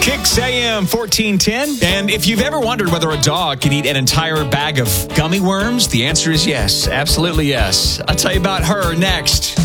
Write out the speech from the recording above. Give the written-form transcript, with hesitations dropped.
Kicks AM 1410. And if you've ever wondered whether a dog can eat an entire bag of gummy worms, the answer is yes. Absolutely yes. I'll tell you about her next.